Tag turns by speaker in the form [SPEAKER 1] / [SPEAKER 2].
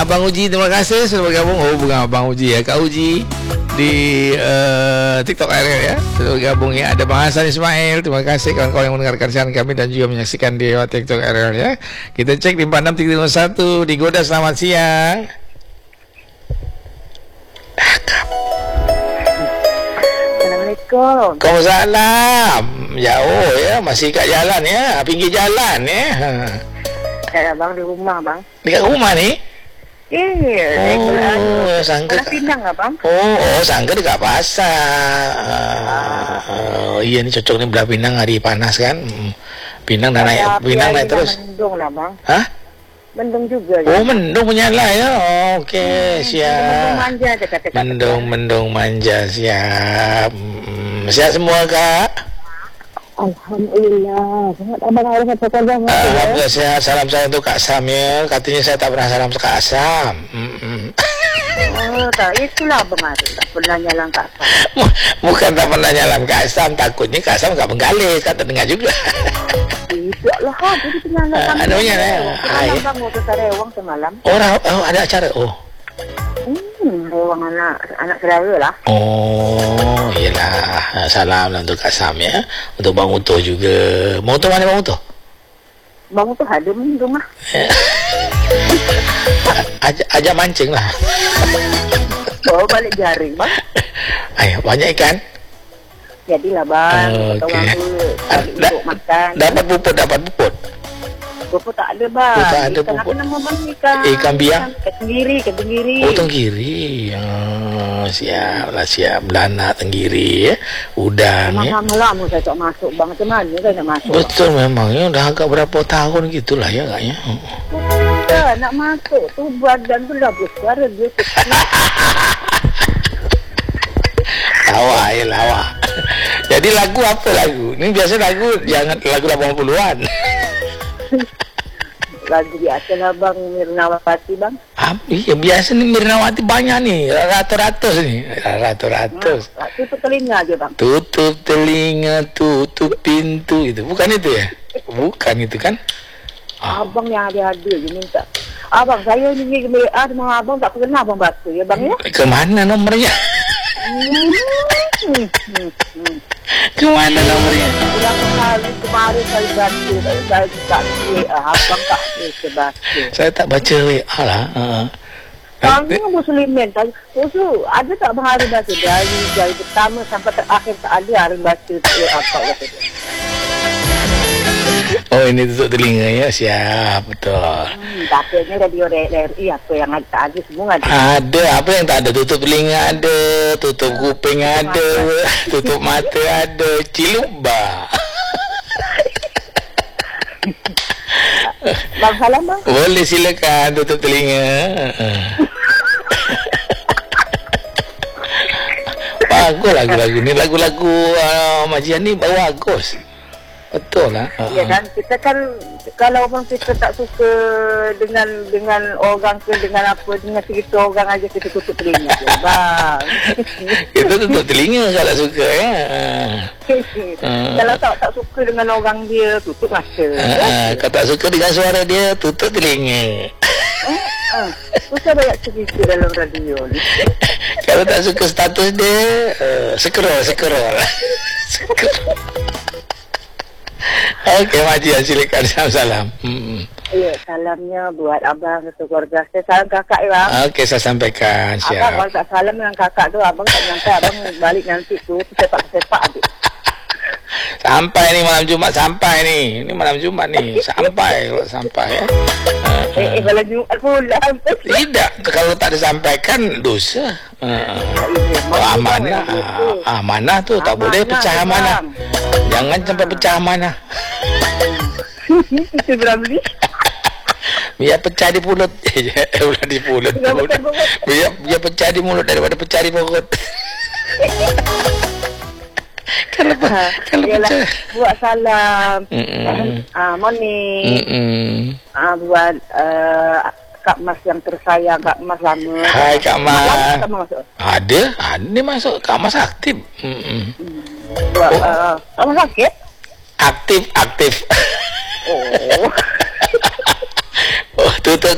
[SPEAKER 1] Abang Uji, terima kasih sudah bergabung. Oh, bukan Abang Uji ya, Kak Uji di TikTok RL ya, sudah bergabung ya. Ada Bang Hasan Ismail, terima kasih kawan-kawan yang mendengarkan siaran kami dan juga menyaksikan di TikTok RL ya. Kita cek di 46351 di Goda. Selamat siang.
[SPEAKER 2] Assalamualaikum.
[SPEAKER 1] Waalaikumsalam. Jauh ya, masih kat jalan ya, pinggir jalan ya.
[SPEAKER 2] Abang di rumah, bang.
[SPEAKER 1] Dekat rumah ni?
[SPEAKER 2] Sangka Pinang, abang.
[SPEAKER 1] Sangka dekat pasar. Iya ni cocok ni belah Pinang, hari panas kan. Pinang dah naik, Pinang naik terus.
[SPEAKER 2] Mendung lah, bang.
[SPEAKER 1] Hah?
[SPEAKER 2] Mendung juga.
[SPEAKER 1] Mendung menyala ya. Okey, siap.
[SPEAKER 2] Mendung manja dia kata.
[SPEAKER 1] Mendung manja, siap. Siap semua, Kak?
[SPEAKER 2] Alhamdulillah. Sangat abang ada kata abang.
[SPEAKER 1] Alhamdulillah sihat. Salam saya untuk Kak Sam ya. Katanya saya tak pernah salam Kak Sam.
[SPEAKER 2] Tak. Itulah abang ada. Tak pernah nyalang Kak Sam.
[SPEAKER 1] Bukan tak pernah nyalam Kak Sam. Takutnya Kak Sam tak menggalis. Tak terdengar juga.
[SPEAKER 2] Tidak lah. Jadi tengah
[SPEAKER 1] anunya
[SPEAKER 2] abang waktu Sarawang semalam.
[SPEAKER 1] Ada acara.
[SPEAKER 2] Rewang anak saudara lah.
[SPEAKER 1] Iyalah. Salam lah untuk Kak Sam ya. Untuk Bang Uto juga. Bang Uto mana Bang Uto?
[SPEAKER 2] Bang Uto ada di rumah.
[SPEAKER 1] Ajak mancing lah.
[SPEAKER 2] Bawa balik jaring, bang.
[SPEAKER 1] Banyak ikan?
[SPEAKER 2] Jadilah, bang.
[SPEAKER 1] Okay.
[SPEAKER 2] Makan.
[SPEAKER 1] Dapat puput?
[SPEAKER 2] Puput tak ada, bang.
[SPEAKER 1] Tak ada puput.
[SPEAKER 2] Apa nama bang
[SPEAKER 1] ikan biang?
[SPEAKER 2] Tenggiri.
[SPEAKER 1] Tenggiri. Siap. Belanak tenggiri ya. Udang ya.
[SPEAKER 2] Lama-lama saya tak masuk, bang. Macam mana saya nak masuk?
[SPEAKER 1] Betul bang? Memang ya. Dah agak berapa tahun gitulah ya kayaknya.
[SPEAKER 2] Nak masuk tu badan tu dah besar dia kecil.
[SPEAKER 1] Lawak. Jadi lagu apa lagu? Ini biasa lagu jangan lagu 80-an.
[SPEAKER 2] Lagu biasa lah, bang. Mirnawati, bang.
[SPEAKER 1] Iya biasa ni Mirnawati banyak ni. Ratus-ratus ni. Ratus.
[SPEAKER 2] Tutup telinga je, bang.
[SPEAKER 1] Tutup telinga, tutup pintu. Itu bukan itu ya? Bukan itu kan?
[SPEAKER 2] Abang yang ada-ada je minta. Abang, saya ni WA dengan abang tak pernah abang baca ya, bang ya?
[SPEAKER 1] Kemana nomornya? Kemana nomornya?
[SPEAKER 2] Kemarin saya baca, saya tak WA, abang tak baca.
[SPEAKER 1] Saya tak baca WA lah.
[SPEAKER 2] Kami Muslimin, ada tak abang hari baca? Dari pertama sampai terakhir tak ada hari baca apa kata dia.
[SPEAKER 1] Ini tutup telinga ya, siap, betul.
[SPEAKER 2] Takutnya radio RRI apa yang tak ada semua ada.
[SPEAKER 1] Ada, apa yang tak ada? Tutup telinga ada, tutup kuping ada, tutup mata ada, cilubah.
[SPEAKER 2] Bang salam, bang.
[SPEAKER 1] Boleh silakan tutup telinga. Bagus lagu-lagu ni, lagu-lagu Majian ni bagus. Betul lah.
[SPEAKER 2] Ya kan, kita kan kalau orang kita tak suka dengan orang ke dengan apa, dengan cerita orang aja kita tutup telinga je, bang.
[SPEAKER 1] Kita tutup telinga kalau suka ya.
[SPEAKER 2] Kalau tak suka dengan orang dia, tutup mata.
[SPEAKER 1] Kalau tak suka dengan suara dia, tutup telinga.
[SPEAKER 2] Susah banyak cerita dalam radio ni.
[SPEAKER 1] Kalau tak suka status dia, scroll. Okey, Makcik, silakan salam.
[SPEAKER 2] Ya, salamnya buat abang satu keluarga. Saya salam kakak ya, bang.
[SPEAKER 1] Okey, saya sampaikan. Siap.
[SPEAKER 2] Abang kalau tak salam dengan kakak tu, abang tak nyangka abang balik nanti tu sepak adik.
[SPEAKER 1] Sampai ni malam Jumat ni. Ini malam Jumat ni. Sampai ya.
[SPEAKER 2] Malam Jumat pula.
[SPEAKER 1] Tidak, kalau tak disampaikan dosa. Amanah tu tak boleh pecah amanah. Jangan sampai pecah amanah.
[SPEAKER 2] Itu berani.
[SPEAKER 1] Biar pecah di pulut. Di pulut. Biar pecah di mulut daripada pecah di perut. Kalau pecah.
[SPEAKER 2] Buat salam. Morning. Buat Kak Mas yang tersayang, Kak Mas lama.
[SPEAKER 1] Hai Kak Mas. Ada dia masuk. Kak Mas aktif.
[SPEAKER 2] Kak Mas sakit?
[SPEAKER 1] Aktif. Tutup